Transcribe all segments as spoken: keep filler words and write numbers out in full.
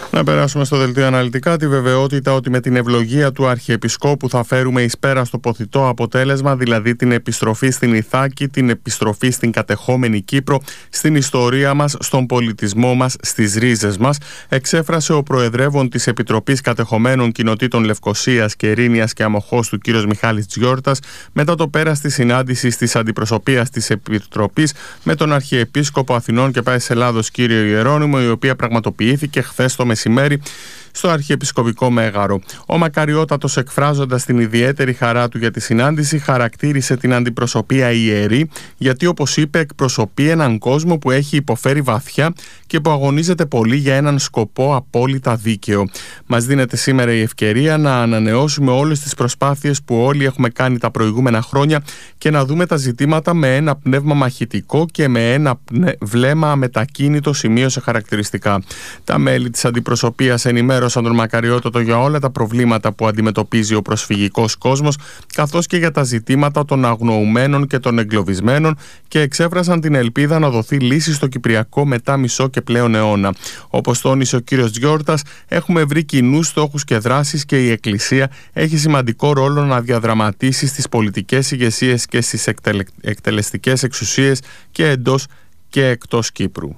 Να περάσουμε στο δελτίο αναλυτικά. Τη βεβαιότητα ότι με την ευλογία του Αρχιεπισκόπου θα φέρουμε εις πέρα στο ποθητό αποτέλεσμα, δηλαδή την επιστροφή στην Ιθάκη, την επιστροφή στην κατεχόμενη Κύπρο, στην ιστορία μας, στον πολιτισμό μας, στις ρίζες μας, εξέφρασε ο Προεδρεύων της Επιτροπής Κατεχομένων Κοινοτήτων Λευκωσίας και Ερήνειας και Αμοχώστου κ. Μιχάλης Τζιόρτας μετά το πέρας της συνάντησης της αντιπροσωπείας της Επιτροπής με τον Αρχιεπίσκοπο Αθηνών και Πάσης Ελλάδος κ. Ιερώνυμο, η οποία πραγματοποιήθηκε χθες το μεσημέρι στο Αρχιεπισκοπικό Μέγαρο. Ο Μακαριότατος, εκφράζοντας την ιδιαίτερη χαρά του για τη συνάντηση, χαρακτήρισε την αντιπροσωπεία ιερή, γιατί, όπως είπε, εκπροσωπεί έναν κόσμο που έχει υποφέρει βαθιά και που αγωνίζεται πολύ για έναν σκοπό απόλυτα δίκαιο. Μας δίνεται σήμερα η ευκαιρία να ανανεώσουμε όλες τις προσπάθειες που όλοι έχουμε κάνει τα προηγούμενα χρόνια και να δούμε τα ζητήματα με ένα πνεύμα μαχητικό και με ένα βλέμμα αμετακίνητο, σημείωσε χαρακτηριστικά. Τα μέλη της αντιπροσωπείας ενημέρωσαν τον Μακαριότατο για όλα τα προβλήματα που αντιμετωπίζει ο προσφυγικός κόσμος, καθώς και για τα ζητήματα των αγνοουμένων και των εγκλωβισμένων, και εξέφρασαν την ελπίδα να δοθεί λύση στο Κυπριακό μετά μισό και πλέον αιώνα. Όπως τόνισε ο κύριος Τζιόρτας, έχουμε βρει κοινούς στόχους και δράσεις και η Εκκλησία έχει σημαντικό ρόλο να διαδραματίσει στις πολιτικές ηγεσίες και στις εκτελε... εκτελεστικές εξουσίες και εντός και εκτός Κύπρου.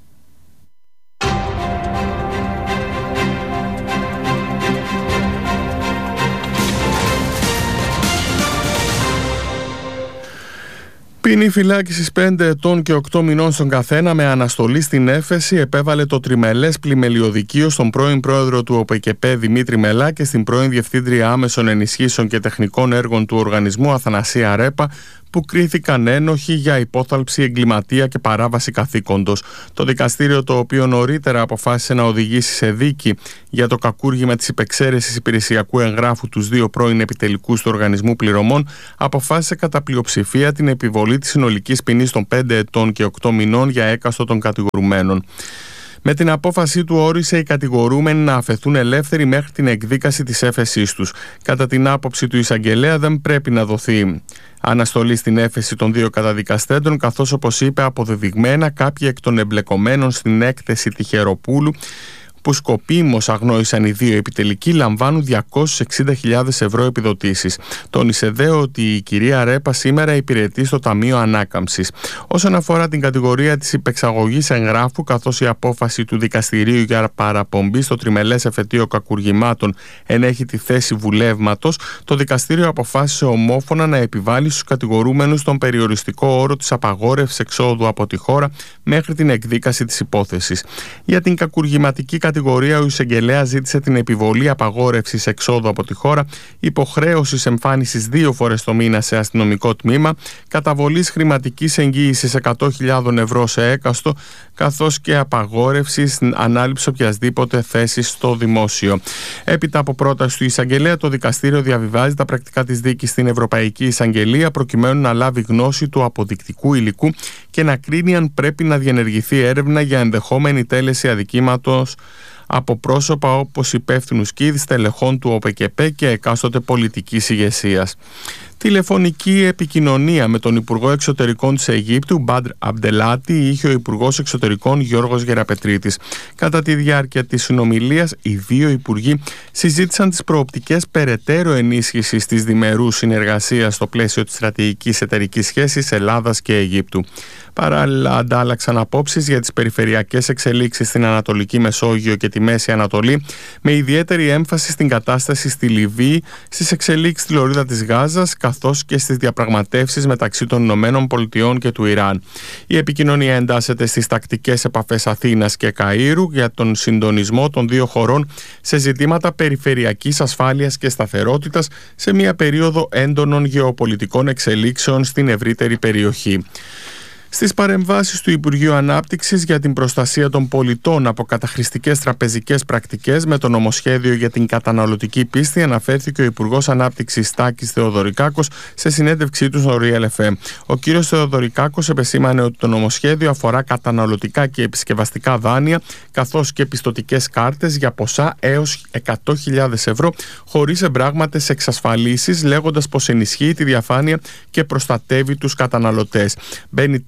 Ποινή φυλάκισης πέντε ετών και οκτώ μηνών στον καθένα με αναστολή στην έφεση επέβαλε το τριμελές πλημελιωδικείο στον πρώην πρόεδρο του ΟΠΕΚΕΠΕ Δημήτρη Μελά και στην πρώην Διευθύντρια Άμεσων Ενισχύσεων και Τεχνικών Έργων του Οργανισμού Αθανασία Ρέπα, που κρίθηκαν ένοχοι για υπόθαλψη, εγκληματία και παράβαση καθήκοντος. Το δικαστήριο, το οποίο νωρίτερα αποφάσισε να οδηγήσει σε δίκη για το κακούργημα της υπεξαίρεσης υπηρεσιακού εγγράφου τους δύο πρώην επιτελικούς του Οργανισμού Πληρωμών, αποφάσισε κατά πλειοψηφία την επιβολή της συνολικής ποινής των πέντε ετών και οκτώ μηνών για έκαστο των κατηγορουμένων. Με την απόφασή του όρισε οι κατηγορούμενοι να αφαιθούν ελεύθεροι μέχρι την εκδίκαση της έφεσής τους. Κατά την άποψη του εισαγγελέα, δεν πρέπει να δοθεί αναστολή στην έφεση των δύο καταδικαστέντων, καθώς, όπως είπε, αποδεδειγμένα κάποιοι εκ των εμπλεκομένων στην έκθεση Τυχεροπούλου, που σκοπίμως αγνόησαν οι δύο επιτελικοί, λαμβάνουν διακόσιες εξήντα χιλιάδες ευρώ επιδοτήσεις. Τόνισε δε ότι η κυρία Ρέπα σήμερα υπηρετεί στο Ταμείο Ανάκαμψης. Όσον αφορά την κατηγορία της υπεξαγωγής εγγράφου, καθώς η απόφαση του δικαστηρίου για παραπομπή στο τριμελές εφετείο κακουργημάτων ενέχει τη θέση βουλεύματος, το δικαστήριο αποφάσισε ομόφωνα να επιβάλλει στους κατηγορούμενους τον περιοριστικό όρο της απαγόρευσης εξόδου από τη χώρα μέχρι την εκδίκαση της υπόθεσης. Για την κακουργηματική κατηγορία, ο εισαγγελέας ζήτησε την επιβολή απαγόρευσης εξόδου από τη χώρα, υποχρέωσης εμφάνισης δύο φορές το μήνα σε αστυνομικό τμήμα, καταβολής χρηματικής εγγύησης εκατό χιλιάδες ευρώ σε έκαστο, καθώς και απαγόρευσης ανάληψης οποιασδήποτε θέσης στο δημόσιο. Έπειτα από πρόταση του εισαγγελέα, το δικαστήριο διαβιβάζει τα πρακτικά της δίκης στην Ευρωπαϊκή Εισαγγελία, προκειμένου να λάβει γνώση του αποδεικτικού υλικού και να κρίνει αν πρέπει να διενεργηθεί έρευνα για ενδεχόμενη τέλεση αδικήματος από πρόσωπα όπως υπεύθυνους κήδης, τελεχών του ΟΠΕΚΕΠΕ και εκάστοτε πολιτικής ηγεσίας. Τηλεφωνική επικοινωνία με τον Υπουργό Εξωτερικών της Αιγύπτου, Μπαντρ Αμπντελάτη, είχε ο Υπουργός Εξωτερικών Γιώργος Γεραπετρίτης. Κατά τη διάρκεια της συνομιλίας, οι δύο υπουργοί συζήτησαν τις προοπτικές περαιτέρω ενίσχυσης της διμερούς συνεργασίας στο πλαίσιο της στρατηγικής εταιρικής σχέσης Ελλάδας και Αιγύπτου. Παράλληλα, αντάλλαξαν απόψεις για τις περιφερειακές εξελίξεις στην Ανατολική Μεσόγειο και τη Μέση Ανατολή, με ιδιαίτερη έμφαση στην κατάσταση στη Λιβύη, στις εξελίξεις στη Λωρίδα της Γάζας, καθώς και στις διαπραγματεύσεις μεταξύ των Ηνωμένων Πολιτειών και του Ιράν. Η επικοινωνία εντάσσεται στις τακτικές επαφές Αθήνας και Καΐρου για τον συντονισμό των δύο χωρών σε ζητήματα περιφερειακής ασφάλειας και σταθερότητας σε μια περίοδο έντονων γεωπολιτικών εξελίξεων στην ευρύτερη περιοχή. Στις παρεμβάσεις του Υπουργείου Ανάπτυξης για την προστασία των πολιτών από καταχρηστικές τραπεζικές πρακτικές με το νομοσχέδιο για την καταναλωτική πίστη, αναφέρθηκε ο Υπουργός Ανάπτυξης Τάκης Θεοδωρικάκος σε συνέντευξή του στο Real εφ εμ. Ο κύριος Θεοδωρικάκος επεσήμανε ότι το νομοσχέδιο αφορά καταναλωτικά και επισκευαστικά δάνεια, καθώς και πιστωτικές κάρτες για ποσά έως εκατό χιλιάδες ευρώ, χωρίς εμπράγματες εξασφαλίσεις, λέγοντας πως ενισχύει τη διαφάνεια και προστατεύει τους καταναλωτές. Μπαίνει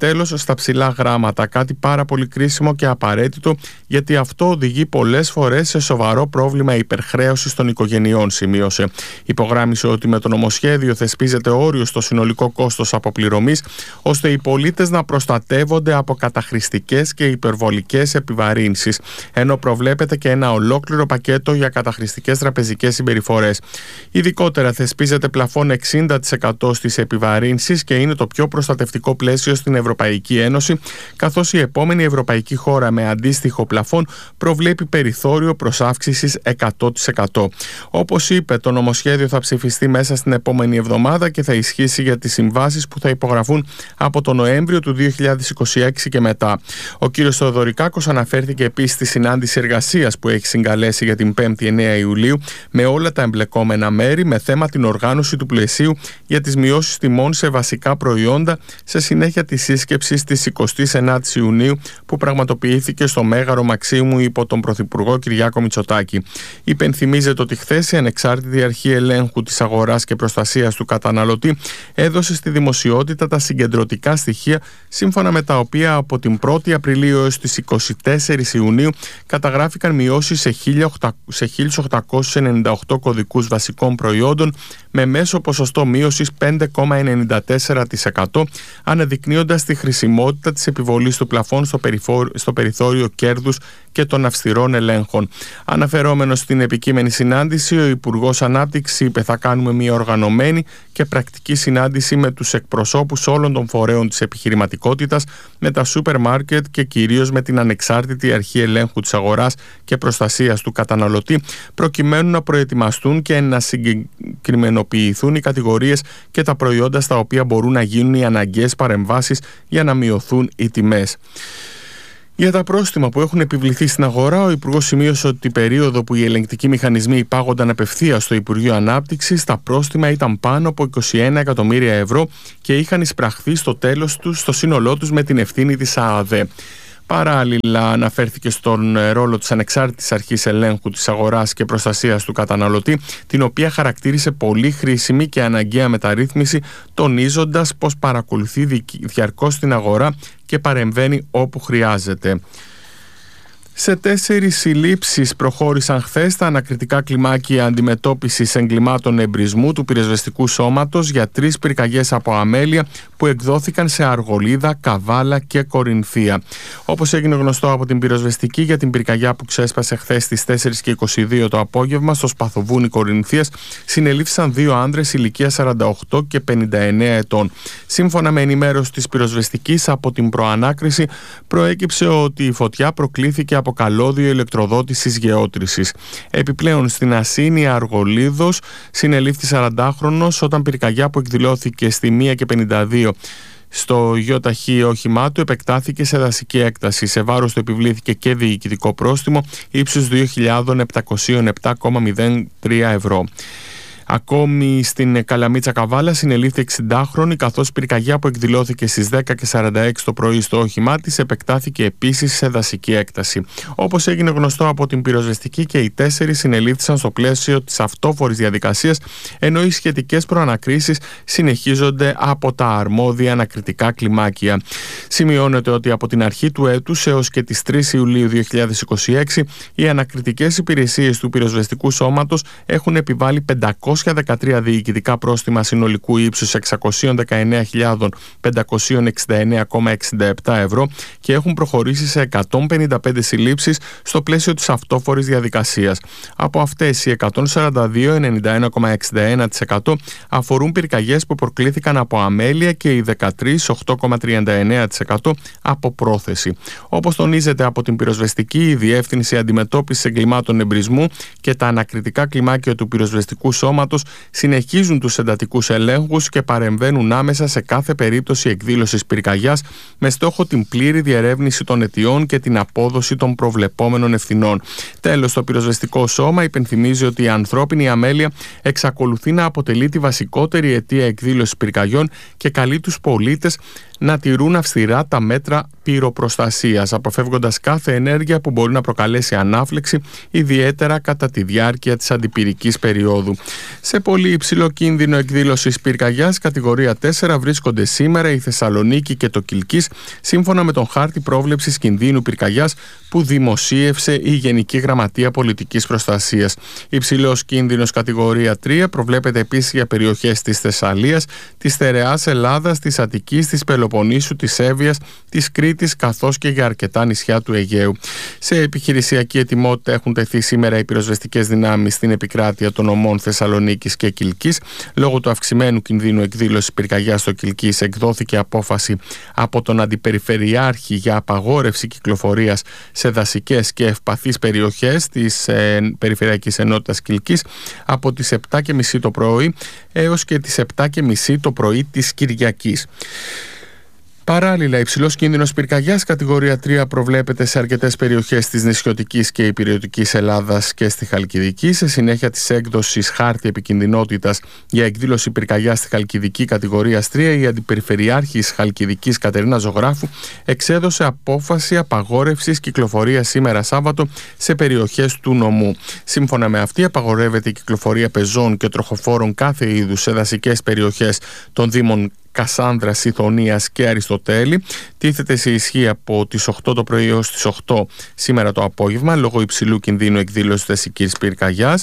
τέλος στα ψηλά γράμματα. Κάτι πάρα πολύ κρίσιμο και απαραίτητο, γιατί αυτό οδηγεί πολλές φορές σε σοβαρό πρόβλημα υπερχρέωσης των οικογενειών, σημείωσε. Υπογράμμισε ότι με το νομοσχέδιο θεσπίζεται όριο στο συνολικό κόστος αποπληρωμής, ώστε οι πολίτες να προστατεύονται από καταχρηστικές και υπερβολικές επιβαρύνσεις, ενώ προβλέπεται και ένα ολόκληρο πακέτο για καταχρηστικές τραπεζικές συμπεριφορές. Ειδικότερα θεσπίζεται πλαφόν εξήντα τοις εκατό στις επιβαρύνσεις και είναι το πιο προστατευτικό πλαίσιο στην Ευρωπαϊκή Ένωση, καθώς η επόμενη ευρωπαϊκή χώρα με αντίστοιχο πλαφόν προβλέπει περιθώριο προς αύξησης εκατό τοις εκατό. Όπως είπε, το νομοσχέδιο θα ψηφιστεί μέσα στην επόμενη εβδομάδα και θα ισχύσει για τις συμβάσεις που θα υπογραφούν από τον Νοέμβριο του δύο χιλιάδες είκοσι έξι και μετά. Ο κ. Θεοδωρικάκος αναφέρθηκε επίσης στη συνάντηση εργασίας που έχει συγκαλέσει για την πέμπτη εννέα Ιουλίου με όλα τα εμπλεκόμενα μέρη, με θέμα την οργάνωση του πλαισίου για τις μειώσεις τιμών σε βασικά προϊόντα, σε συνέχεια της σύσκεψης της εικοστή ενάτη Ιουνίου που πραγματοποιήθηκε στο Μέγαρο Μαξίμου υπό τον Πρωθυπουργό Κυριάκο Μητσοτάκη. Υπενθυμίζεται ότι χθες η Ανεξάρτητη Αρχή Ελέγχου της Αγοράς και Προστασίας του Καταναλωτή έδωσε στη δημοσιότητα τα συγκεντρωτικά στοιχεία, σύμφωνα με τα οποία από την πρώτη Απριλίου έως τις εικοστή τέταρτη Ιουνίου καταγράφηκαν μειώσεις σε χίλια οκτακόσιους ενενήντα οκτώ κωδικούς βασικών προϊόντων, με μέσο ποσοστό μείωσης πέντε κόμμα ενενήντα τέσσερα τοις εκατό, αναδεικνύοντας τη χρησιμότητα της επιβολής του πλαφών στο, στο περιθώριο κέρδους και των αυστηρών ελέγχων. Αναφερόμενος στην επικείμενη συνάντηση, ο Υπουργός Ανάπτυξης είπε: θα κάνουμε μια οργανωμένη και πρακτική συνάντηση με τους εκπροσώπους όλων των φορέων της επιχειρηματικότητας, με τα σούπερ μάρκετ και κυρίως με την Ανεξάρτητη Αρχή Ελέγχου της Αγοράς και Προστασίας του Καταναλωτή, προκειμένου να προετοιμαστούν και να συγκεκριμενοποιηθούν οι κατηγορίες και τα προϊόντα στα οποία μπορούν να γίνουν οι αναγκαίες παρεμβάσεις για να μειωθούν οι τιμές. Για τα πρόστιμα που έχουν επιβληθεί στην αγορά, ο Υπουργός σημείωσε ότι την περίοδο που οι ελεγκτικοί μηχανισμοί υπάγονταν απευθείας στο Υπουργείο Ανάπτυξης, τα πρόστιμα ήταν πάνω από είκοσι ένα εκατομμύρια ευρώ και είχαν εισπραχθεί στο τέλος τους, στο σύνολό τους, με την ευθύνη της ΑΑΔΕ. Παράλληλα, αναφέρθηκε στον ρόλο της Ανεξάρτητης Αρχής Ελέγχου της Αγοράς και Προστασίας του Καταναλωτή, την οποία χαρακτήρισε πολύ χρήσιμη και αναγκαία μεταρρύθμιση, τονίζοντας πως παρακολουθεί διαρκώς την αγορά και παρεμβαίνει όπου χρειάζεται. Σε τέσσερις συλλήψεις προχώρησαν χθες τα ανακριτικά κλιμάκια αντιμετώπισης εγκλημάτων εμπρισμού του πυροσβεστικού σώματος για τρεις πυρκαγιές από αμέλεια που εκδόθηκαν σε Αργολίδα, Καβάλα και Κορινθία. Όπως έγινε γνωστό από την πυροσβεστική, για την πυρκαγιά που ξέσπασε χθες στις τέσσερις και είκοσι δύο το απόγευμα στο Σπαθοβούνι Κορινθίας, συνελήφθησαν δύο άνδρες ηλικίας σαράντα οκτώ και πενήντα εννέα ετών. Σύμφωνα με ενημέρωση της πυροσβεστικής από την προανάκριση, προέκυψε ότι η φωτιά προκλήθηκε από καλώδιο ηλεκτροδότησης γεώτρησης. Επιπλέον, στην Ασίνια Αργολίδος συνελήφθη σαραντάχρονος όταν πυρκαγιά που εκδηλώθηκε στη μία και πενήντα δύο στο ΙΟΤΑΧΗ όχημά του επεκτάθηκε σε δασική έκταση. Σε βάρος του επιβλήθηκε και διοικητικό πρόστιμο ύψους δύο χιλιάδες επτακόσια επτά κόμμα μηδέν τρία ευρώ. Ακόμη στην Καλαμίτσα Καβάλα συνελήφθη εξηντάχρονη, καθώς πυρκαγιά που εκδηλώθηκε στις δέκα και σαράντα έξι το πρωί στο όχημά της επεκτάθηκε επίσης σε δασική έκταση. Όπως έγινε γνωστό από την πυροσβεστική, και οι τέσσερις συνελήφθησαν στο πλαίσιο της αυτόφορης διαδικασίας, ενώ οι σχετικές προανακρίσεις συνεχίζονται από τα αρμόδια ανακριτικά κλιμάκια. Σημειώνεται ότι από την αρχή του έτους έως και τις τρεις Ιουλίου δύο χιλιάδες είκοσι έξι οι ανακριτικές υπηρεσίες του πυροσβεστικού σώματος έχουν επιβάλει πεντακόσια δεκατρία διοικητικά πρόστιμα συνολικού ύψους εξακόσιες δεκαεννέα χιλιάδες πεντακόσια εξήντα εννέα κόμμα εξήντα επτά ευρώ και έχουν προχωρήσει σε εκατόν πενήντα πέντε συλλήψεις στο πλαίσιο της αυτόφορης διαδικασίας. Από αυτές, οι εκατόν σαράντα δύο, ενενήντα ένα κόμμα εξήντα ένα τοις εκατό αφορούν πυρκαγιές που προκλήθηκαν από αμέλεια και οι δεκατρείς, οκτώ κόμμα τριάντα εννέα τοις εκατό από πρόθεση. Όπως τονίζεται από την πυροσβεστική, η Διεύθυνση Αντιμετώπισης Εγκλημάτων Εμπρισμού και τα ανακριτικά κλιμάκια του πυροσβεστικού σώματος συνεχίζουν τους εντατικούς ελέγχους και παρεμβαίνουν άμεσα σε κάθε περίπτωση εκδήλωσης πυρκαγιάς, με στόχο την πλήρη διερεύνηση των αιτιών και την απόδοση των προβλεπόμενων ευθυνών. Τέλος, το πυροσβεστικό σώμα υπενθυμίζει ότι η ανθρώπινη αμέλεια εξακολουθεί να αποτελεί τη βασικότερη αιτία εκδήλωσης πυρκαγιών και καλεί τους πολίτες να τηρούν αυστηρά τα μέτρα πυροπροστασίας, αποφεύγοντας κάθε ενέργεια που μπορεί να προκαλέσει ανάφλεξη, ιδιαίτερα κατά τη διάρκεια της αντιπυρικής περίοδου. Σε πολύ υψηλό κίνδυνο εκδήλωσης πυρκαγιάς κατηγορία τέσσερα βρίσκονται σήμερα η Θεσσαλονίκη και το Κιλκής, σύμφωνα με τον χάρτη πρόβλεψης κινδύνου πυρκαγιάς που δημοσίευσε η Γενική Γραμματεία Πολιτικής Προστασίας. Υψηλός κίνδυνος κατηγορία τρία προβλέπεται επίσης για περιοχές της Θεσσαλίας, της Στερεάς Ελλάδας, της Αττικής, της Πελοποννήσου, της Εύβοιας, της Κρήτης, καθώς και για αρκετά νησιά του Αιγαίου. Σε επιχειρησιακή ετοιμότητα έχουν τεθεί σήμερα οι πυροσβεστικές δυνάμεις στην επικράτεια των ομών Θεσσαλονίκης και Κιλκής. Λόγω του αυξημένου κινδύνου εκδήλωσης πυρκαγιάς στο Κιλκής, εκδόθηκε απόφαση από τον Αντιπεριφερειάρχη για απαγόρευση κυκλοφορίας σε δασικές και ευπαθείς περιοχές της ε, Περιφερειακής Ενότητας Κιλκής από τις επτά και μισή το πρωί έως και τις επτά και μισή το πρωί της Κυριακής. Παράλληλα, υψηλός κίνδυνος πυρκαγιάς κατηγορία τρία προβλέπεται σε αρκετές περιοχές της νησιωτικής και υπηρετικής Ελλάδας και στη Χαλκιδική. Σε συνέχεια της έκδοσης χάρτη επικινδυνότητας για εκδήλωση πυρκαγιάς στη Χαλκιδική κατηγορίας τρία, η Αντιπεριφερειάρχης Χαλκιδικής Κατερίνα Ζωγράφου εξέδωσε απόφαση απαγόρευσης κυκλοφορίας σήμερα Σάββατο σε περιοχές του νομού. Σύμφωνα με αυτή, απαγορεύεται η κυκλοφορία πεζών και τροχοφόρων κάθε είδους σε δασικές περιοχές των δήμων Κασάνδρας, Ηθωνίας και Αριστοτέλη. Τίθεται σε ισχύ από τις οκτώ το πρωί έως τις οκτώ σήμερα το απόγευμα λόγω υψηλού κινδύνου εκδήλωσης δασικής πυρκαγιάς.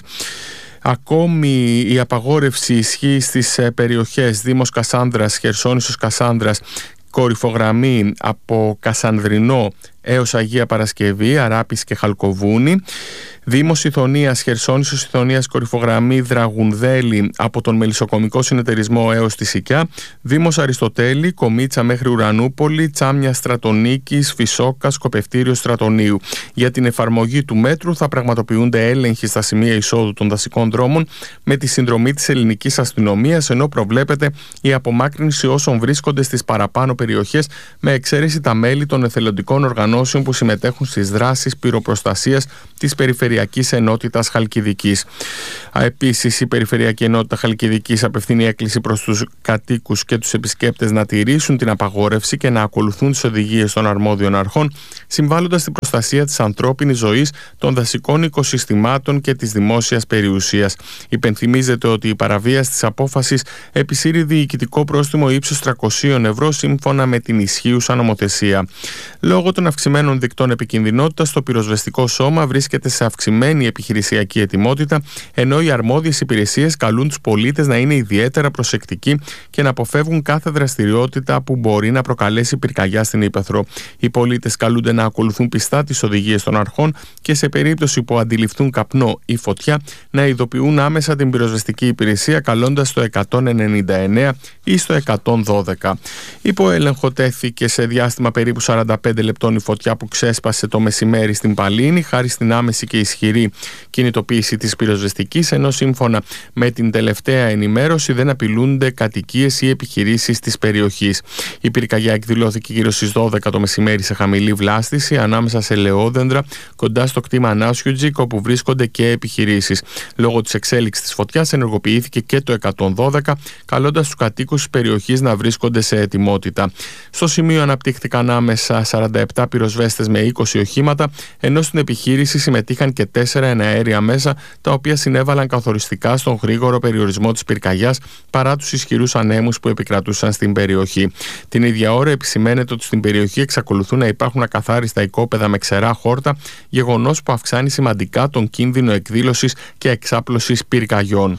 Ακόμη η απαγόρευση ισχύει στις περιοχές Δήμος Κασάνδρας, Χερσόνησος Κασάνδρας, κορυφογραμμή από Κασανδρινό έως Αγία Παρασκευή, Αράπης και Χαλκοβούνη. Δήμος Ηθωνίας, Χερσόνησος Ηθωνίας, κορυφογραμμή Δραγουνδέλη από τον Μελισσοκομικό Συνεταιρισμό έως τη Σικιά. Δήμος Αριστοτέλη, Κομίτσα μέχρι Ουρανούπολη, Τσάμια Στρατονίκης, Φυσόκα, Σκοπευτήριο Στρατονίου. Για την εφαρμογή του μέτρου θα πραγματοποιούνται έλεγχοι στα σημεία εισόδου των δασικών δρόμων με τη συνδρομή της ελληνικής αστυνομίας, ενώ προβλέπεται η απομάκρυνση όσων βρίσκονται στις παραπάνω περιοχές, με εξαίρεση τα μέλη των εθελοντικών οργανώσεων που συμμετέχουν στις δράσεις πυροπροστασίας της Περιφερειακής Ενότητας Χαλκιδικής. Επίσης, η Περιφερειακή Ενότητα Χαλκιδικής απευθύνει έκκληση προς τους κατοίκους και τους επισκέπτες να τηρήσουν την απαγόρευση και να ακολουθούν τις οδηγίες των αρμόδιων αρχών, συμβάλλοντας στην προστασία της ανθρώπινης ζωής, των δασικών οικοσυστημάτων και της δημόσιας περιουσίας. Υπενθυμίζεται ότι η παραβίαση της απόφασης επισύρει διοικητικό πρόστιμο ύψους τριακόσια ευρώ σύμφωνα με την ισχύουσα νομοθεσία. Λόγω των αυξημένων δικτών επικινδυνότητας, το πυροσβεστικό σώμα βρίσκεται σε αυξημένη επιχειρησιακή ετοιμότητα, ενώ οι αρμόδιες υπηρεσίες καλούν τους πολίτες να είναι ιδιαίτερα προσεκτικοί και να αποφεύγουν κάθε δραστηριότητα που μπορεί να προκαλέσει πυρκαγιά στην ύπαιθρο. Οι πολίτες καλούνται να ακολουθούν πιστά τις οδηγίες των αρχών και σε περίπτωση που αντιληφθούν καπνό ή φωτιά να ειδοποιούν άμεσα την πυροσβεστική υπηρεσία καλώντας το εκατόν ενενήντα εννέα ή στο εκατόν δώδεκα. Υπό έλεγχο τέθηκε σε διάστημα περίπου σαράντα πέντε λεπτών η φωτιά που ξέσπασε το μεσημέρι στην Παλίνη, χάρη στην άμεση και ισχυρή κινητοποίηση της πυροσβεστικής, ενώ σύμφωνα με την τελευταία ενημέρωση δεν απειλούνται κατοικίες ή επιχειρήσεις της περιοχής. Η πυρκαγιά εκδηλώθηκε γύρω στις δώδεκα το μεσημέρι σε χαμηλή βλάστηση ανάμεσα σε λεόδεντρα κοντά στο κτήμα Ανάσιουτζικ, όπου βρίσκονται και επιχειρήσεις. Λόγω της εξέλιξης της φωτιάς ενεργοποιήθηκε και το εκατόν δώδεκα, καλώντας τους κατοίκους της περιοχής να βρίσκονται σε ετοιμότητα. Στο σημείο αναπτύχθηκαν άμεσα σαράντα επτά πυροσβέστες με είκοσι οχήματα, ενώ στην επιχείρηση συμμετείχαν και τέσσερα εναέρια μέσα, τα οποία συνέβαλαν καθοριστικά στον γρήγορο περιορισμό της πυρκαγιάς παρά τους ισχυρούς ανέμους που επικρατούσαν στην περιοχή. Την ίδια ώρα επισημαίνεται ότι στην περιοχή εξακολουθούν να υπάρχουν ακαθάριστα οικόπεδα με ξερά χόρτα, γεγονός που αυξάνει σημαντικά τον κίνδυνο εκδήλωσης και εξάπλωσης πυρκαγιών.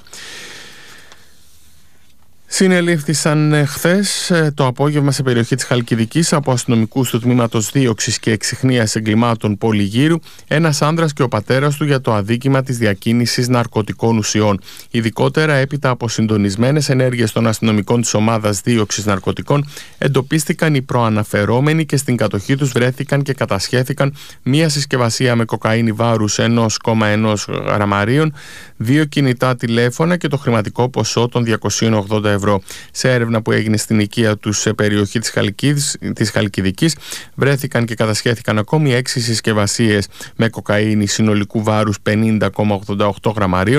Συνελήφθησαν χθες το απόγευμα σε περιοχή της Χαλκιδικής από αστυνομικούς του Τμήματος Δίωξης και Εξιχνίας Εγκλημάτων Πολυγύρου ένας άνδρας και ο πατέρας του για το αδίκημα της διακίνησης ναρκωτικών ουσιών. Ειδικότερα, έπειτα από συντονισμένες ενέργειες των αστυνομικών της Ομάδας Δίωξης Ναρκωτικών, εντοπίστηκαν οι προαναφερόμενοι και στην κατοχή τους βρέθηκαν και κατασχέθηκαν μία συσκευασία με κοκαίνη βάρους ένα κόμμα ένα γραμμαρίων, δύο κινητά τηλέφωνα και το χρηματικό ποσό των διακόσια ογδόντα ευρώ. Σε έρευνα που έγινε στην οικία τους σε περιοχή της, Χαλκίδης, της Χαλκιδικής, βρέθηκαν και κατασχέθηκαν ακόμη έξι συσκευασίες με κοκαίνη συνολικού βάρους πενήντα κόμμα ογδόντα οκτώ γραμμαρίων,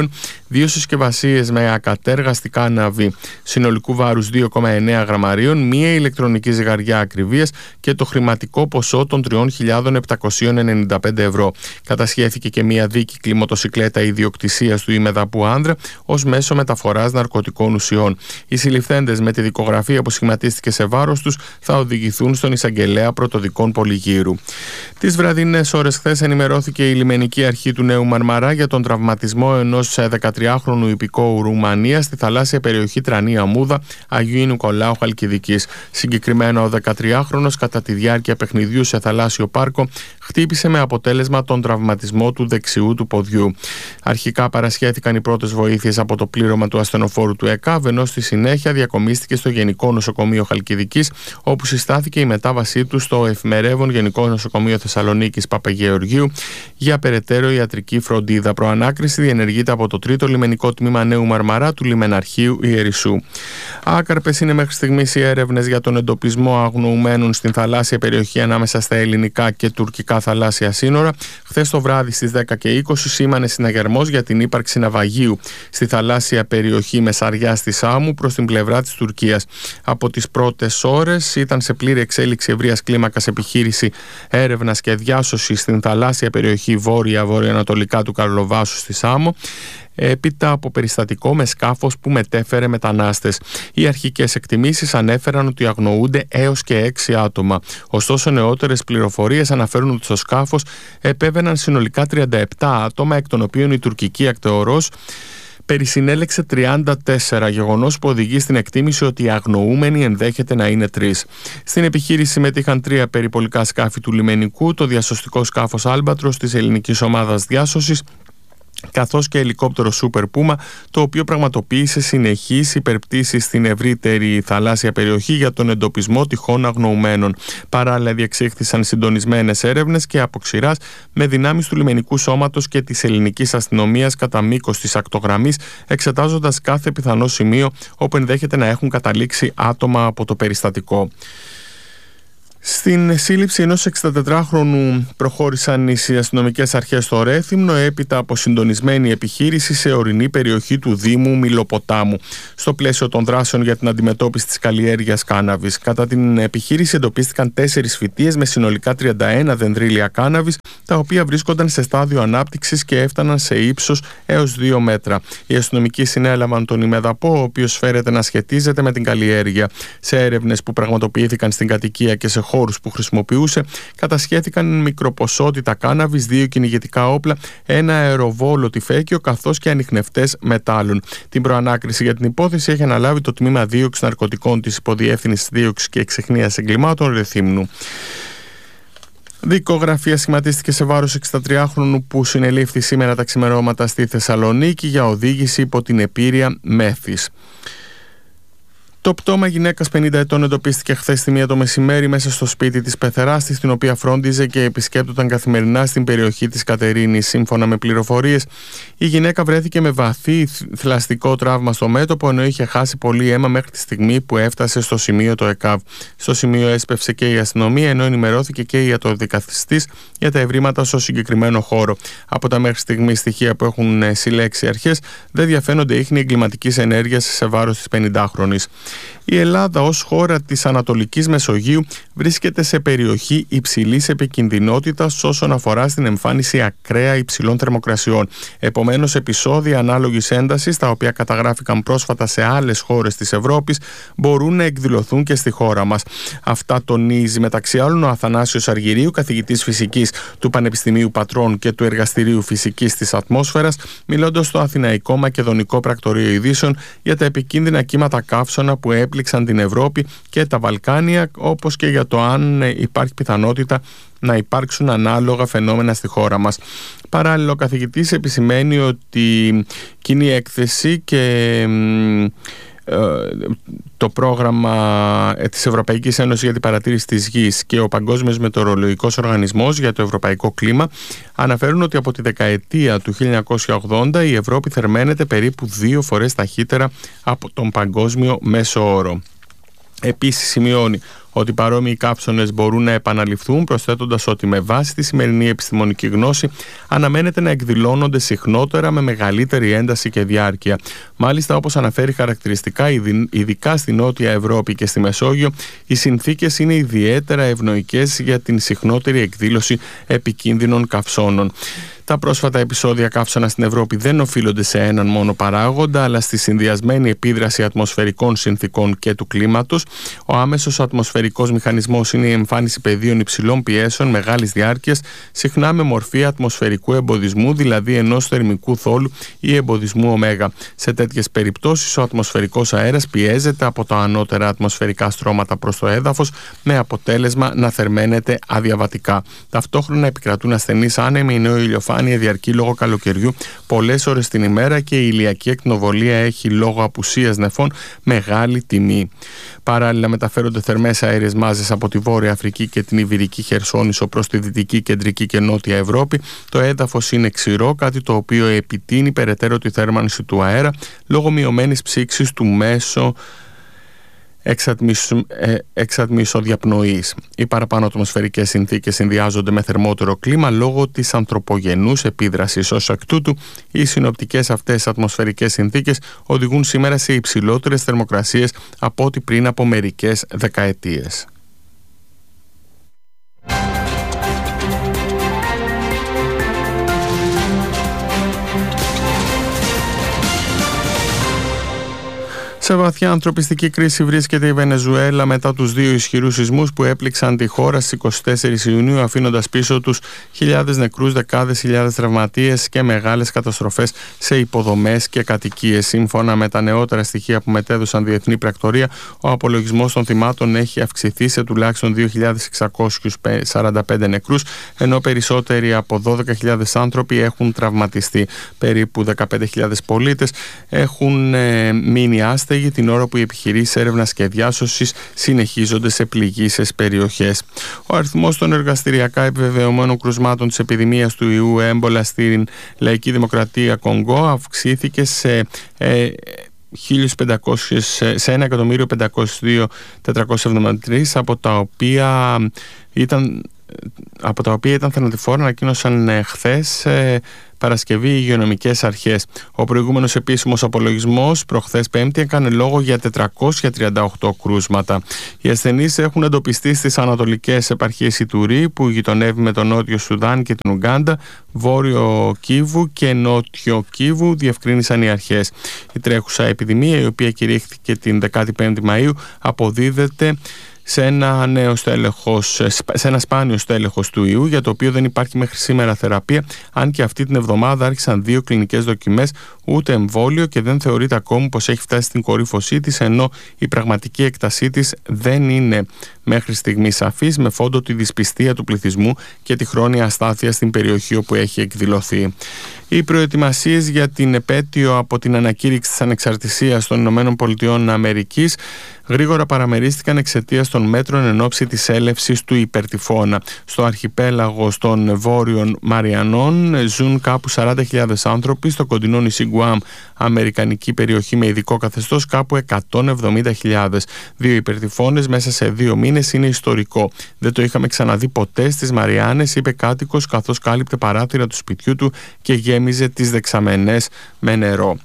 δύο συσκευασίες με ακατέργαστη κάναβη συνολικού βάρους δύο κόμμα εννέα γραμμαρίων, μία ηλεκτρονική ζυγαριά ακριβίας και το χρηματικό ποσό των τρεις χιλιάδες επτακόσια ενενήντα πέντε ευρώ. Κατασχέθηκε και μία δίκυκλη μοτοσικλέτα ιδιοκτησίας του ημεδαπού άνδρα ως μέσο μεταφοράς ναρκωτικών ουσιών. Οι συλληφθέντες με τη δικογραφία που σχηματίστηκε σε βάρος τους θα οδηγηθούν στον εισαγγελέα πρωτοδικών Πολυγύρου. Τις βραδινές ώρες χθες ενημερώθηκε η λιμενική αρχή του Νέου Μαρμαρά για τον τραυματισμό ενός δεκατριάχρονου υπηκόου Ρουμανίας στη θαλάσσια περιοχή Τρανή Αμούδα Αγίου Νικολάου Χαλκιδικής. Συγκεκριμένα, ο δεκατριάχρονος κατά τη διάρκεια παιχνιδιού σε θαλάσσιο πάρκο χτύπησε με αποτέλεσμα τον τραυματισμό του δεξιού του ποδιού. Αρχικά παρασχέθηκαν οι πρώτες βοήθειες από το πλήρωμα του ασθενοφόρου του ΕΚΑΒ, ενώ στη συνέχεια διακομίστηκε στο Γενικό Νοσοκομείο Χαλκιδικής, όπου συστάθηκε η μετάβασή του στο εφημερεύον Γενικό Νοσοκομείο Θεσσαλονίκης Παπαγεωργίου για περαιτέρω ιατρική φροντίδα. Προανάκριση διενεργείται από το τρίτο λιμενικό τμήμα Νέου Μαρμαρά του Λιμεναρχείου Ιερισσού. Άκαρπες είναι μέχρι στιγμής οι έρευνες για τον εντοπισμό αγνοουμένων στην θαλάσσια περιοχή ανάμεσα στα ελληνικά και τουρκικά θαλάσσια σύνορα. Χθες το βράδυ στις δέκα και είκοσι σήμανε συναγερμός για την ύπαρξη ναυαγίου στη θαλάσσια περιοχή Μεσαριάς της Σάμου προς την πλευρά της Τουρκίας. Από τις πρώτες ώρες ήταν σε πλήρη εξέλιξη ευρείας κλίμακας επιχείρηση έρευνας και διάσωσης στην θαλάσσια περιοχή βόρεια-βορειοανατολικά του Καρλοβάσου στη Σάμο, έπειτα από περιστατικό με σκάφος που μετέφερε μετανάστες. Οι αρχικές εκτιμήσεις ανέφεραν ότι αγνοούνται έως και έξι άτομα. Ωστόσο, νεότερες πληροφορίες αναφέρουν ότι στο σκάφος επέβαιναν συνολικά τριάντα επτά άτομα, εκ των οποίων η τουρκική ακτεωρός περισυνέλεξε τριάντα τέσσερα, γεγονός που οδηγεί στην εκτίμηση ότι οι αγνοούμενοι ενδέχεται να είναι τρεις. Στην επιχείρηση συμμετείχαν τρία περιπολικά σκάφη του λιμενικού, το διασωστικό σκάφος Άλμπατρος της ελληνικής ομάδας διάσωσης, καθώς και ελικόπτερο Super Puma, το οποίο πραγματοποίησε συνεχείς υπερπτήσεις στην ευρύτερη θαλάσσια περιοχή για τον εντοπισμό τυχόν αγνοουμένων. Παράλληλα, διεξήχθησαν συντονισμένες έρευνες και από ξηράς με δυνάμεις του λιμενικού σώματος και της ελληνικής αστυνομίας κατά μήκος της ακτογραμμής, εξετάζοντας κάθε πιθανό σημείο όπου ενδέχεται να έχουν καταλήξει άτομα από το περιστατικό. Στην σύλληψη ενός εξηντατετράχρονου προχώρησαν οι αστυνομικές αρχές στο Ρέθυμνο έπειτα από συντονισμένη επιχείρηση σε ορεινή περιοχή του Δήμου Μιλοποτάμου, στο πλαίσιο των δράσεων για την αντιμετώπιση της καλλιέργειας κάναβης. Κατά την επιχείρηση εντοπίστηκαν τέσσερις φυτίες με συνολικά τριάντα ένα δενδρίλια κάναβης, τα οποία βρίσκονταν σε στάδιο ανάπτυξης και έφταναν σε ύψος έως δύο μέτρα. Οι αστυνομικοί συνέλαβαν τον ημεδαπό, ο οποίος φέρεται να σχετίζεται με την καλλιέργεια. Σε έρευνες που πραγματοποιήθηκαν στην κατοικία και σε χώρους που χρησιμοποιούσε, κατασχέθηκαν μικροποσότητα κάναβης, δύο κυνηγετικά όπλα, ένα αεροβόλο τυφέκιο καθώς και ανιχνευτές μετάλλων. Την προανάκριση για την υπόθεση έχει αναλάβει το τμήμα δίωξης ναρκωτικών της Υποδιεύθυνσης Δίωξης και Εξιχνίας Εγκλημάτων Ρεθύμνου. Δικογραφία σχηματίστηκε σε βάρος εξηντατριάχρονου που συνελήφθη σήμερα τα ξημερώματα στη Θεσσαλονίκη για οδήγηση υπό την επίρρεια μέθης. Το πτώμα γυναίκας πενήντα ετών εντοπίστηκε χθες τη μία το μεσημέρι μέσα στο σπίτι της πεθεράς της, την οποία φρόντιζε και επισκέπτονταν καθημερινά στην περιοχή της Κατερίνης. Σύμφωνα με πληροφορίες, η γυναίκα βρέθηκε με βαθύ θλαστικό τραύμα στο μέτωπο, ενώ είχε χάσει πολύ αίμα μέχρι τη στιγμή που έφτασε στο σημείο το ΕΚΑΒ. Στο σημείο έσπευσε και η αστυνομία, ενώ ενημερώθηκε και η ιατροδικαστής για τα ευρήματα στο συγκεκριμένο χώρο. Από τα μέχρι στιγμή στοιχεία που έχουν συλλέξει οι αρχές, δεν διαφαίνονται ίχνη εγκληματικής ενέργειας σε βάρος της πενηντάχρονης. Η Ελλάδα ως χώρα της Ανατολικής Μεσογείου βρίσκεται σε περιοχή υψηλής επικινδυνότητας όσον αφορά στην εμφάνιση ακραία υψηλών θερμοκρασιών. Επομένως, επεισόδια ανάλογης έντασης, τα οποία καταγράφηκαν πρόσφατα σε άλλες χώρες της Ευρώπης, μπορούν να εκδηλωθούν και στη χώρα μας. Αυτά τονίζει μεταξύ άλλων ο Αθανάσιος Αργυρίου, καθηγητής φυσικής του Πανεπιστημίου Πατρών και του Εργαστηρίου Φυσικής της Ατμόσφαιρας, μιλώντας στο Αθηναϊκό Μακεδονικό Πρακτορείο Ειδήσεων για τα επικίνδυνα κύματα καύσωνα που έπληξαν την Ευρώπη και τα Βαλκάνια, όπως και για το αν υπάρχει πιθανότητα να υπάρξουν ανάλογα φαινόμενα στη χώρα μας. Παράλληλα, ο καθηγητής επισημαίνει ότι κοινή έκθεση και το πρόγραμμα της Ευρωπαϊκής Ένωσης για την Παρατήρηση της Γης και ο Παγκόσμιος Μετεωρολογικός Οργανισμός για το Ευρωπαϊκό Κλίμα αναφέρουν ότι από τη δεκαετία του χίλια εννιακόσια ογδόντα η Ευρώπη θερμαίνεται περίπου δύο φορές ταχύτερα από τον παγκόσμιο μέσο όρο. Επίσης σημειώνει ότι παρόμοιοι κάψονες μπορούν να επαναληφθούν, προσθέτοντας ότι με βάση τη σημερινή επιστημονική γνώση αναμένεται να εκδηλώνονται συχνότερα με μεγαλύτερη ένταση και διάρκεια. Μάλιστα, όπως αναφέρει χαρακτηριστικά, ειδικά στη Νότια Ευρώπη και στη Μεσόγειο, οι συνθήκες είναι ιδιαίτερα ευνοϊκές για την συχνότερη εκδήλωση επικίνδυνων καυσώνων. Τα πρόσφατα επεισόδια καύσωνα στην Ευρώπη δεν οφείλονται σε έναν μόνο παράγοντα, αλλά στη συνδυασμένη επίδραση ατμοσφαιρικών συνθήκων και του κλίματος. Ο άμεσος ατμοσφαιρικός μηχανισμός είναι η εμφάνιση πεδίων υψηλών πιέσεων μεγάλης διάρκειας, συχνά με μορφή ατμοσφαιρικού εμποδισμού, δηλαδή ενός θερμικού θόλου ή εμποδισμού ωμέγα. Σε τέτοιες περιπτώσεις, ο ατμοσφαιρικός αέρας πιέζεται από τα ανώτερα ατμοσφαιρικά στρώματα προς το έδαφος, με αποτέλεσμα να θερμαίνεται αδιαβατικά. Ταυτόχρονα επικρατούν ασθενείς άνεμοι, ενώ η ηλιοφάνεια διαρκεί λόγω καλοκαιριού πολλές ώρες την ημέρα και η ηλιακή ακτινοβολία έχει λόγω απουσίας νεφών μεγάλη τιμή. Παράλληλα, μεταφέρονται θερμές αέριες μάζες από τη Βόρεια Αφρική και την Ιβηρική Χερσόνησο προς τη Δυτική, Κεντρική και Νότια Ευρώπη. Το έδαφος είναι ξηρό, κάτι το οποίο επιτείνει περαιτέρω τη θέρμανση του αέρα λόγω μειωμένης ψήξης του μέσω εξατμισοδιαπνοής. Οι παραπάνω ατμοσφαιρικές συνθήκες συνδυάζονται με θερμότερο κλίμα λόγω της ανθρωπογενούς επίδρασης. Ως εκ τούτου, οι συνοπτικές αυτές ατμοσφαιρικές συνθήκες οδηγούν σήμερα σε υψηλότερες θερμοκρασίες από ό,τι πριν από μερικές δεκαετίες. Σε βαθιά ανθρωπιστική κρίση βρίσκεται η Βενεζουέλα μετά τους δύο ισχυρούς σεισμούς που έπληξαν τη χώρα στις είκοσι τέσσερις Ιουνίου, αφήνοντας πίσω τους χιλιάδες νεκρούς, δεκάδες χιλιάδες τραυματίες και μεγάλες καταστροφές σε υποδομές και κατοικίες. Σύμφωνα με τα νεότερα στοιχεία που μετέδωσαν διεθνή πρακτορία, ο απολογισμός των θυμάτων έχει αυξηθεί σε τουλάχιστον δύο χιλιάδες εξακόσιους σαράντα πέντε νεκρούς, ενώ περισσότεροι από δώδεκα χιλιάδες άνθρωποι έχουν τραυματιστεί. Περίπου δεκαπέντε χιλιάδες πολίτες έχουν ε, μείνει άστεγοι την ώρα που οι επιχειρήσεις έρευνας και διάσωσης συνεχίζονται σε πληγείσες περιοχές. Ο αριθμός των εργαστηριακά επιβεβαιωμένων κρουσμάτων της επιδημίας του ιού έμπολα στην Λαϊκή Δημοκρατία Κονγκό αυξήθηκε σε ε, σε ένα εκατομμύριο πεντακόσιες δύο χιλιάδες τετρακόσιες εβδομήντα τρία, από τα οποία ήταν από τα οποία ήταν θανατηφόρα, ανακοίνωσαν ε, χθες ε, Παρασκευή οι υγειονομικές αρχές. Ο προηγούμενος επίσημος απολογισμός προχθές Πέμπτη έκανε λόγο για τετρακόσια τριάντα οκτώ κρούσματα. Οι ασθενείς έχουν εντοπιστεί στις ανατολικές επαρχίες Ιτουρί, που γειτονεύει με τον Νότιο Σουδάν και την Ουγκάντα, Βόρειο Κίβου και Νότιο Κίβου, διευκρίνησαν οι αρχές. Η τρέχουσα επιδημία, η οποία κηρύχθηκε την δεκαπέντε Μαΐου, αποδίδεται σε ένα, νέο στέλεχος, σε ένα σπάνιο στέλεχος του ιού, για το οποίο δεν υπάρχει μέχρι σήμερα θεραπεία, αν και αυτή την εβδομάδα άρχισαν δύο κλινικές δοκιμές, ούτε εμβόλιο, και δεν θεωρείται ακόμη πως έχει φτάσει στην κορύφωσή της, ενώ η πραγματική έκτασή της δεν είναι μέχρι στιγμή σαφής, με φόντο τη δυσπιστία του πληθυσμού και τη χρόνια αστάθεια στην περιοχή όπου έχει εκδηλωθεί. Οι προετοιμασίες για την επέτειο από την ανακήρυξη της ανεξαρτησίας των Ηνωμένων Πολιτειών Αμερικής γρήγορα παραμερίστηκαν εξαιτίας των μέτρων εν ώψη της έλευσης του υπερτυφώνα. Στο αρχιπέλαγο των Βόρειων Μαριανών ζουν κάπου σαράντα χιλιάδες άνθρωποι, στο κοντινό νησί Γκουάμ, αμερικανική περιοχή με ειδικό καθεστώς, κάπου εκατόν εβδομήντα χιλιάδες. Δύο υπερτυφώνες μέσα σε δύο μήνες είναι ιστορικό. Δεν το είχαμε ξαναδεί ποτέ στις Μαριάνες, είπε κάτοικος, καθώς κάλυπτε παράθυρα του σπιτιού του και γέμιζε τις δεξαμενές με νερό.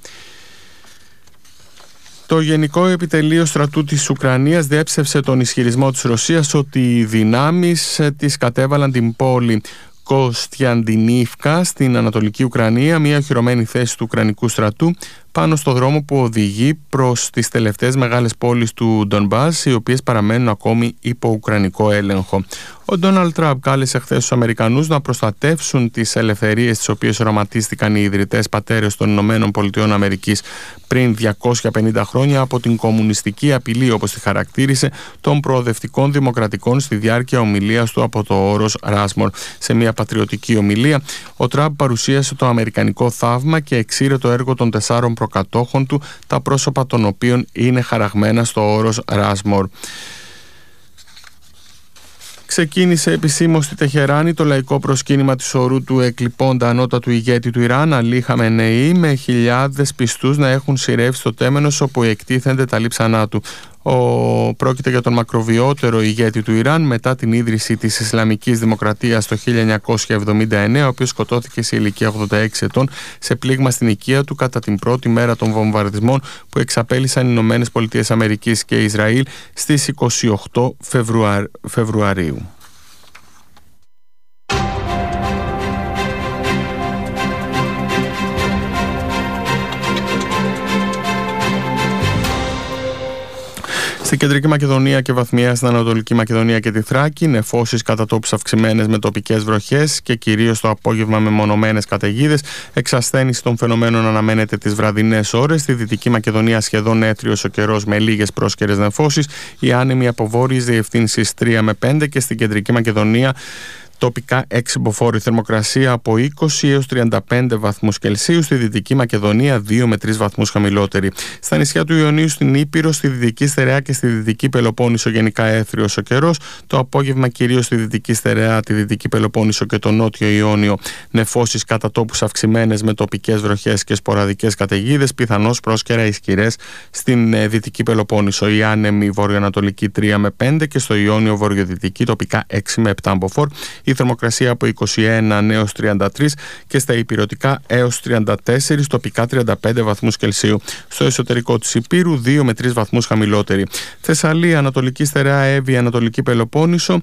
Το Γενικό Επιτελείο Στρατού της Ουκρανίας διέψευσε τον ισχυρισμό της Ρωσίας ότι οι δυνάμεις της κατέβαλαν την πόλη Κοστιαντινίφκα στην Ανατολική Ουκρανία, μια οχυρωμένη θέση του Ουκρανικού στρατού, πάνω στο δρόμο που οδηγεί προς τις τελευταίες μεγάλες πόλεις του Ντονμπάς, οι οποίες παραμένουν ακόμη υπό ουκρανικό έλεγχο. Ο Ντόναλντ Τραμπ κάλεσε χθες τους Αμερικανούς να προστατεύσουν τις ελευθερίες τις οποίες οραματίστηκαν οι ιδρυτές πατέρες των Ηνωμένων Πολιτειών Αμερικής πριν διακόσια πενήντα χρόνια από την κομμουνιστική απειλή, όπως τη χαρακτήρισε, των προοδευτικών δημοκρατικών στη διάρκεια ομιλίας του από το όρος Ράσμορ. Σε μια πατριωτική ομιλία, ο Τραμπ παρουσίασε το αμερικανικό θαύμα και εξήρε το έργο των τεσσάρων προκατόχων του, τα πρόσωπα των οποίων είναι χαραγμένα στο όρος Ράσμορ. Ξεκίνησε επισήμως στη Τεχεράνη το λαϊκό προσκύνημα της ορού του εκλειπώντα ανώτατου ηγέτη του Ιράν, Αλή Χαμενεή, με χιλιάδες πιστούς να έχουν σειρεύσει στο τέμενος όπου εκτίθενται τα λείψανά του. Ο, πρόκειται για τον μακροβιότερο ηγέτη του Ιράν μετά την ίδρυση της Ισλαμικής Δημοκρατίας το χίλια εννιακόσια εβδομήντα εννέα, ο οποίος σκοτώθηκε σε ηλικία ογδόντα έξι ετών σε πλήγμα στην οικία του κατά την πρώτη μέρα των βομβαρδισμών που εξαπέλυσαν οι Ηνωμένες Πολιτείες Αμερικής και Ισραήλ στις είκοσι οκτώ Φεβρουαρίου. Στην Κεντρική Μακεδονία και βαθμιαία στην Ανατολική Μακεδονία και τη Θράκη, νεφώσεις κατά τόπους αυξημένες με τοπικές βροχές και κυρίως το απόγευμα με μονομένες καταιγίδες. Εξασθένηση των φαινομένων αναμένεται τις βραδινές ώρες. Στη Δυτική Μακεδονία σχεδόν έθριος ο καιρός με λίγες πρόσκαιρες νεφώσεις. Οι άνεμοι από βόρειες διευθύνσεις τρία με πέντε και στην Κεντρική Μακεδονία τοπικά έξι μποφόρ, θερμοκρασία από είκοσι έως τριάντα πέντε βαθμούς Κελσίου, στη Δυτική Μακεδονία δύο με τρεις βαθμούς χαμηλότερη. Στα νησιά του Ιωνίου, στην Ήπειρο, στη Δυτική Στερεά και στη Δυτική Πελοπόννησο γενικά έθριος ο καιρός. Το απόγευμα κυρίως στη Δυτική Στερεά, τη Δυτική Πελοπόννησο και το Νότιο Ιόνιο, νεφώσεις κατά τόπους αυξημένες με τοπικές βροχές και σποραδικές καταιγίδες, πιθανώς πρόσκαιρα ισχυρές στην Δυτική Πελοπόννησο. Η άνεμη βορειοανατολική τρία με πέντε και στο Ιόνιο βορειοδυτική τοπικά έξι με επτά μποφόρ. Η θερμοκρασία από είκοσι ένα έως τριάντα τρία και στα ηπειρωτικά έως τριάντα τέσσερα, τοπικά τριάντα πέντε βαθμούς Κελσίου. Στο εσωτερικό της Ηπείρου δύο με τρεις βαθμούς χαμηλότερη. Θεσσαλία, Ανατολική Στερεά, Εύβοια, Ανατολική Πελοπόννησο.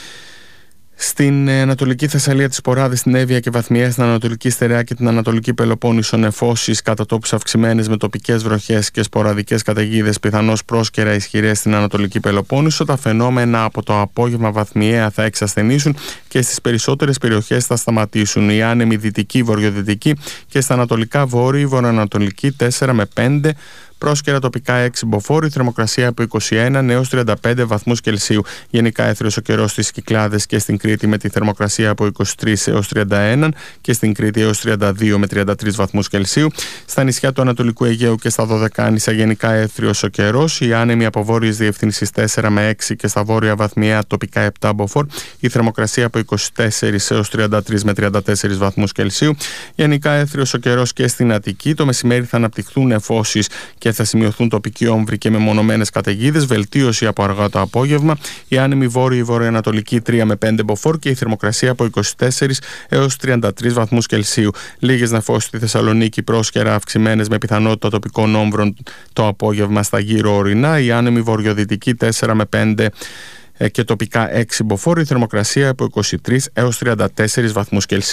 Στην Ανατολική Θεσσαλία, της Ποράδης, στην Εύβοια και βαθμιαία στην Ανατολική Στερεά και την Ανατολική Πελοπόννησο, νεφώσεις κατά τόπους αυξημένες με τοπικές βροχές και σποραδικές καταιγίδες, πιθανώς πρόσκαιρα ισχυρές στην Ανατολική Πελοπόννησο. Τα φαινόμενα από το απόγευμα βαθμιαία θα εξασθενήσουν και στις περισσότερες περιοχές θα σταματήσουν. Οι άνεμοι δυτική, βορειοδυτική και στα ανατολικά βόρειοι, βορειοανατολική τέσσερα με πέντε. Πρόσκαιρα τοπικά έξι μποφόρ, θερμοκρασία από είκοσι ένα έως τριάντα πέντε βαθμούς Κελσίου. Γενικά έθριος ο καιρός στις Κυκλάδες και στην Κρήτη με τη θερμοκρασία από είκοσι τρία έως τριάντα ένα και στην Κρήτη έως τριάντα δύο με τριάντα τρεις βαθμούς Κελσίου. Στα νησιά του Ανατολικού Αιγαίου και στα Δωδεκάνησα γενικά έθριος ο καιρός. Οι άνεμοι από βόρειες διευθύνσεις τέσσερα με έξι και στα βόρεια βαθμιαία τοπικά επτά μποφόρ. Η θερμοκρασία από είκοσι τέσσερα έως τριάντα τρία με τριάντα τέσσερα βαθμούς Κελσίου. Γενικά έθριος ο καιρός και στην Αττική. Το μεσημέρι θα αναπτυχθούν νεφώσεις και θα σημειωθούν τοπικοί όμβροι και μεμονωμένες καταιγίδες, βελτίωση από αργά το απόγευμα. Η άνεμη βόρειη βορειοανατολική τρία με πέντε μποφόρ και η θερμοκρασία από είκοσι τέσσερα έως τριάντα τρεις βαθμούς Κελσίου. Λίγες νεφώσεις στη Θεσσαλονίκη, πρόσκαιρα αυξημένες με πιθανότητα τοπικών όμβρων το απόγευμα στα γύρω ορεινά. Η άνεμη βορειοδυτική τέσσερα με πέντε και τοπικά έξι μποφόρ, η θερμοκρασία από είκοσι τρία έως τριάντα τέσσερα βαθμούς Κελσίου.